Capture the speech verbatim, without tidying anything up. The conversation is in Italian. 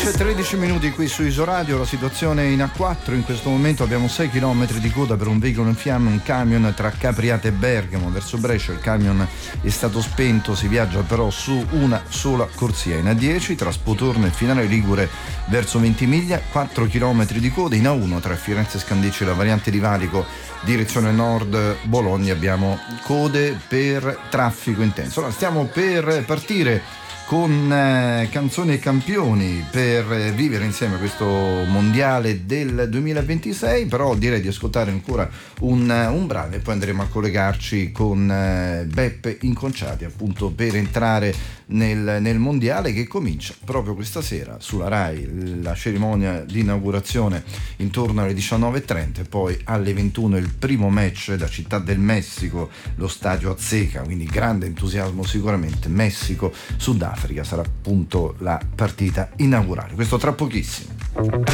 e tredici minuti qui su Isoradio, la situazione in A quattro. In questo momento abbiamo sei chilometri di coda per un veicolo in fiamme, un camion tra Capriate e Bergamo verso Brescia. Il camion è stato spento, si viaggia però su una sola corsia. In A dieci tra Spotorno e Finale Ligure verso Ventimiglia, quattro chilometri di coda. In A uno tra Firenze e Scandicci, la variante di Valico direzione nord Bologna, abbiamo code per traffico intenso. Allora, stiamo per partire con eh, canzoni e campioni per eh, vivere insieme questo mondiale del duemilaventisei, però direi di ascoltare ancora un, un brano e poi andremo a collegarci con eh, Beppe Inconciati, appunto per entrare nel, nel mondiale che comincia proprio questa sera sulla Rai, la cerimonia di inaugurazione intorno alle diciannove e trenta e poi alle ventuno il primo match da Città del Messico, lo stadio Azteca, quindi grande entusiasmo sicuramente. Messico Sudafrica sarà appunto la partita inaugurale, questo tra pochissimo.